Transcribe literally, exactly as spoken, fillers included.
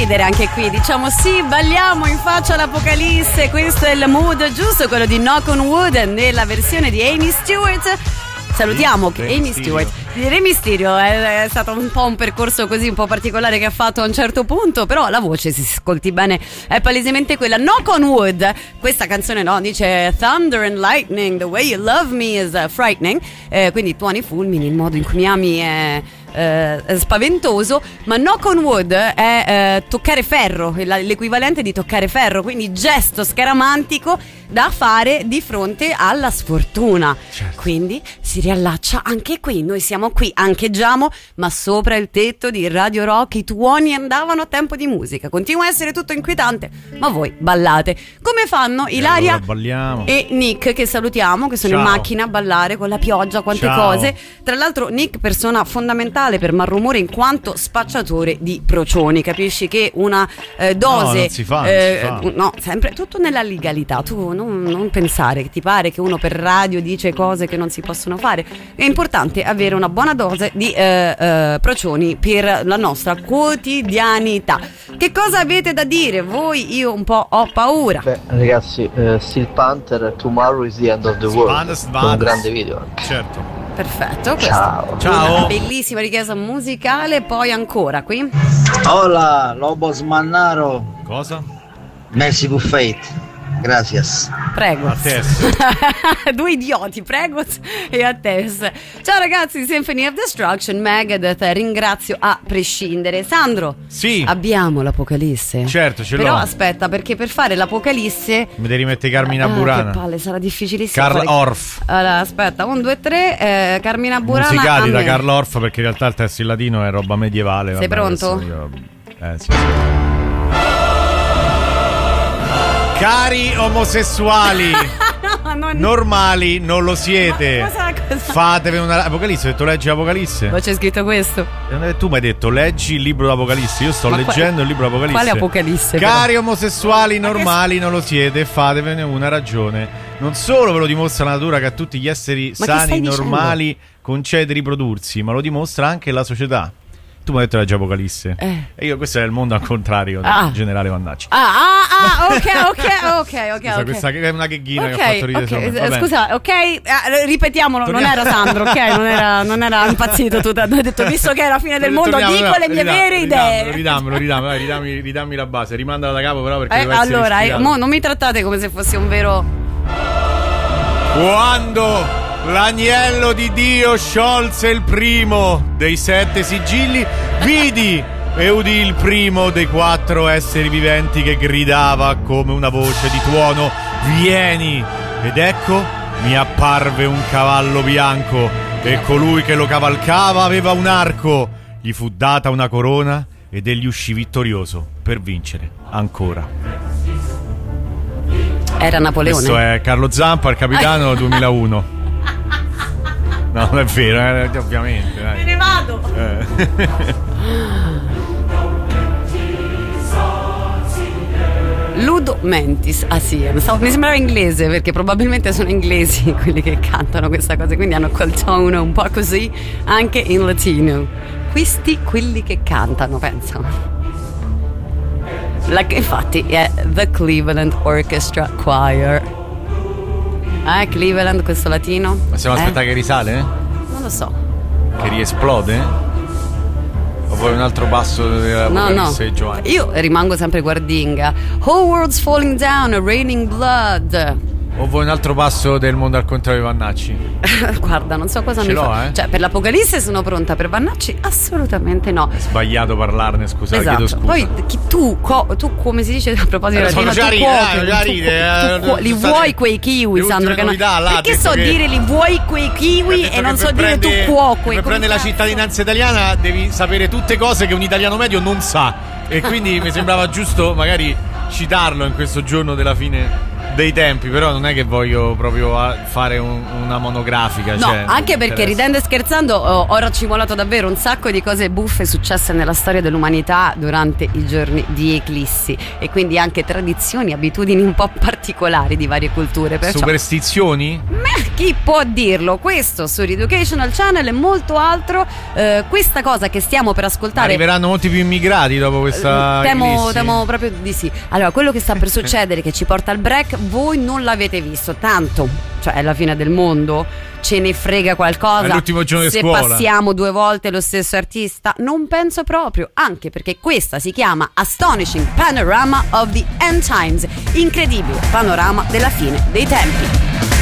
ridere anche qui. Diciamo sì, balliamo in faccia all'apocalisse. Questo è il mood giusto, quello di Knock on Wood nella versione di Amy Stewart. Salutiamo Re Amy Stewart. Re Mysterio è, è stato un po' un percorso così un po' particolare che ha fatto a un certo punto, però la voce, se si ascolti bene, è palesemente quella. Knock on Wood, questa canzone no, dice Thunder and lightning, the way you love me is frightening, eh, quindi tuoni fulmini, il modo in cui mi ami è Eh, spaventoso, ma Knock on Wood è eh, toccare ferro, l'equivalente di toccare ferro, quindi gesto scaramantico da fare di fronte alla sfortuna. Certo. Quindi si riallaccia anche qui, noi siamo qui, ancheggiamo, ma sopra il tetto di Radio Rock i tuoni andavano a tempo di musica, continua a essere tutto inquietante, ma voi ballate. Come fanno Ilaria allora e Nick, che salutiamo, che sono Ciao. in macchina a ballare con la pioggia, quante Ciao. cose. Tra l'altro Nick, persona fondamentale per Malrumore in quanto spacciatore di procioni, capisci che una eh, dose no, non si fa, non eh, si fa. no, sempre tutto nella legalità. Tu non, non pensare che ti pare che uno per radio dice cose che non si possono fare. È importante avere una buona dose di eh, eh, procioni per la nostra quotidianità. Che cosa avete da dire voi? Io un po' ho paura. Beh, ragazzi, eh, Steel Panther, Tomorrow is the End of the World. Svanus, È Svanus. un grande video. Certo. Perfetto, Ciao. Ciao. Una bellissima richiesta musicale. Poi ancora qui Hola, Lobos Mannaro. Cosa? Merci pour fate. Gracias. prego. A te. Due idioti, prego e a Tess. Ciao ragazzi, Symphony of Destruction, Megadeth, ringrazio a prescindere. Sandro, Sì. abbiamo l'Apocalisse? Certo, ce l'ho. Però aspetta, perché per fare l'Apocalisse Mi devi rimettere Carmina ah, Burana. che palle, sarà difficilissimo. Carl fare- Orff. Allora, aspetta, un, due, tre, eh, Carmina Burana. Musicali a da me. Carl Orff, perché in realtà il testo in latino è roba medievale. Sei vabbè, pronto? adesso io- Eh, sì, sì. Cari omosessuali No, non... normali, non lo siete. Ma cosa- cosa- Fatevi una Apocalisse. Ho detto leggi l'Apocalisse. Ma c'è scritto questo? Eh, Tu mi hai detto leggi il libro d'Apocalisse. Io sto Ma qua- leggendo il libro d'Apocalisse. Quale Apocalisse? però? Cari omosessuali Ma che- normali, non lo siete, fatevene una ragione. Non solo ve lo dimostra la natura che a tutti gli esseri Ma che sani, stai dicendo? normali, concede riprodursi, ma lo dimostra anche la società. Tu mi hai detto leggi Apocalisse. Eh. E io questo è il mondo al contrario Ah. del generale Vannacci. Ah, ah, ah, ok, ok, ok, ok, Scusa, ok. questa che è una gheghina Ok, che ha fatto ridere ok, sopra. eh, Va bene. scusa, ok, eh, ripetiamolo, non Torniamo- era Sandro, ok, non era, non era impazzito tu, ho detto, visto che è la fine del mondo, Torniamo, dico no, le mie ridam- vere ridammelo, idee. Ridammelo, ridammelo, dai, ridammi, ridammi la base, rimandala da capo però perché Eh, deve essere allora, eh, ispirato. mo non mi trattate come se fossi un vero... Quando l'agnello di Dio sciolse il primo dei sette sigilli, vidi e udì il primo dei quattro esseri viventi che gridava come una voce di tuono: vieni! Ed ecco, mi apparve un cavallo bianco e colui che lo cavalcava aveva un arco. Gli fu data una corona ed egli uscì vittorioso per vincere ancora. Era Napoleone. Questo è Carlo Zampa, il capitano duemilauno. No, non è vero, eh, ovviamente. Me Dai. ne vado. Eh. Ludo Mentis, ah sì, stavo- mi sembrava inglese perché probabilmente sono inglesi quelli che cantano questa cosa, quindi hanno quel tono un po' così anche in latino. Questi quelli che cantano, pensa. La, infatti è The Cleveland Orchestra Choir. Eh, Cleveland, questo latino? Ma stiamo Eh? aspettando che risale? eh? Non lo so. Che riesplode? O vuoi un altro passo della No, no. Apocalisse di Giovanni? Io rimango sempre guardinga. Whole world's falling down, raining blood. O vuoi un altro passo del mondo al contrario di Vannacci? Guarda, non so cosa Ce mi l'ho, fa. eh. Cioè, per l'Apocalisse sono pronta, per Vannacci assolutamente no. È sbagliato parlarne, scusate, chiedo Esatto. scusa. Poi chi- tu, co- tu come si dice a proposito Eh, della sono Latino, già tu ride, cuochi, eh, già tu- ride, tu eh, cuo- li state- vuoi quei kiwi, le Sandro? ultime Che non- novità, là, ha perché detto so che- dire li vuoi quei kiwi Ha e detto non che so per dire tu prendere- cuoqui? Per Come prendere la cazzo? cittadinanza italiana devi sapere tutte cose che un italiano medio non sa. E quindi mi sembrava giusto magari citarlo in questo giorno della fine dei tempi, però non è che voglio proprio fare un, una monografica. No, cioè, anche perché ridendo e scherzando ho, ho raccimolato davvero un sacco di cose buffe successe nella storia dell'umanità durante i giorni di eclissi, e quindi anche tradizioni, abitudini un po' particolari di varie culture. Perciò, superstizioni? Meh, chi può dirlo? Questo su Educational Channel e molto altro. Eh, questa cosa che stiamo per ascoltare, arriveranno molti più immigrati dopo questa temo, temo proprio di sì. Allora, quello che sta per succedere, che ci porta al break, voi non l'avete visto, tanto, cioè è la fine del mondo, ce ne frega qualcosa. È l'ultimo giorno di se scuola. passiamo due volte lo stesso artista? Non penso proprio, anche perché questa si chiama Astonishing Panorama of the End Times, incredibile panorama della fine dei tempi.